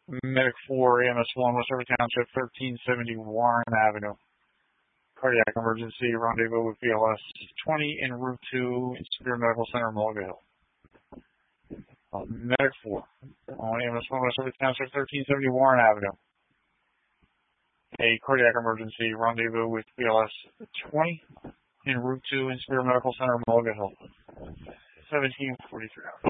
Medic 4, AMS 1, West River Township, 1370 Warren Avenue. Cardiac emergency, rendezvous with BLS 20 en route to Superior Medical Center, Mulliga Hill. Medic 4, on AMS 1, West River Township, 1370 Warren Avenue. A cardiac emergency, rendezvous with BLS 20 en route to Superior Medical Center, Mulliga Hill. 1743 hours.